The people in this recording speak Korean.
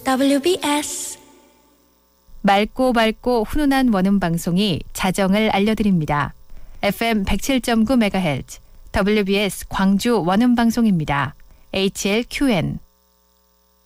WBS 맑고 밝고 훈훈한 원음 방송이 자정을 알려드립니다. FM 107.9MHz WBS 광주 원음 방송입니다. HLQN